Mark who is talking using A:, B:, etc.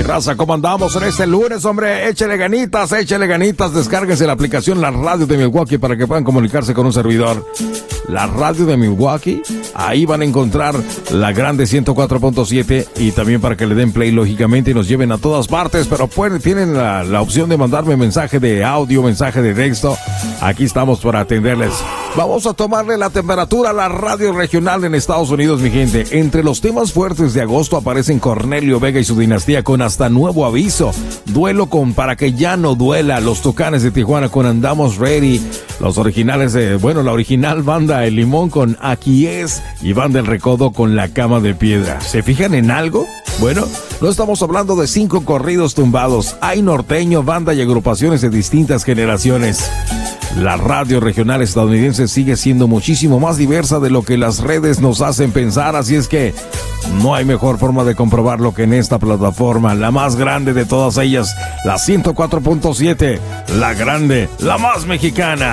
A: Raza, ¿cómo andamos en este lunes, hombre? Échele ganitas, descárguense la aplicación La Radio de Milwaukee para que puedan comunicarse con un servidor. La Radio de Milwaukee, ahí van a encontrar la grande 104.7 y también para que le den play, lógicamente, y nos lleven a todas partes, pero tienen la opción de mandarme mensaje de audio, mensaje de texto. Aquí estamos para atenderles. Vamos a tomarle la temperatura a la radio regional en Estados Unidos, mi gente. Entre los temas fuertes de agosto aparecen Cornelio Vega y su dinastía con hasta nuevo aviso. Duelo con Para que ya no duela. Los Tucanes de Tijuana con Andamos Ready. Los originales la original banda El Limón con Aquí es. Y Banda El Recodo con La Cama de Piedra. ¿Se fijan en algo? Bueno, no estamos hablando de 5 corridos tumbados. Hay norteño, banda y agrupaciones de distintas generaciones. La radio regional estadounidense sigue siendo muchísimo más diversa de lo que las redes nos hacen pensar, así es que no hay mejor forma de comprobarlo que en esta plataforma, la más grande de todas ellas, la 104.7, la grande, la más mexicana.